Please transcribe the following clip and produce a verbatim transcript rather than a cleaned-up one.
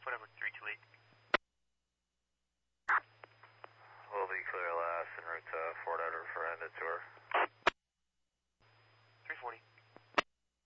Whatever, three two eight. Will be clear last en route to Fort Edward for end of tour.